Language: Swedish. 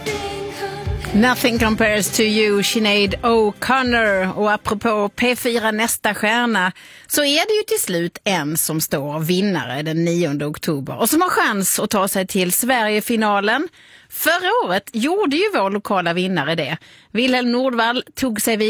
Nothing compares to you, Sinead O'Connor. Och apropå P4 nästa stjärna så är det ju till slut en som står vinnare den 9 oktober och som har chans att ta sig till Sverigefinalen. Förra året gjorde ju vår lokala vinnare det. Wilhelm Nordvall tog sig vid